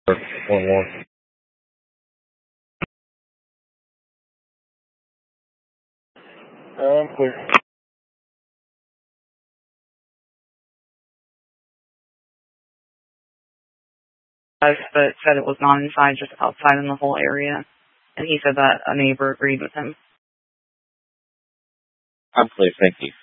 1-1. Clear. But said it was not inside, just outside in the whole area. And he said that a neighbor agreed with him. I'm clear, thank you.